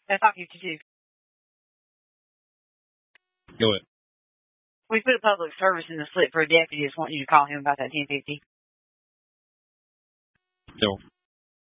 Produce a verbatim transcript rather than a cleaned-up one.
That's five fifty-two. Go ahead. We put a public service in the slip for a deputy. Just want you to call him about that ten fifty. No.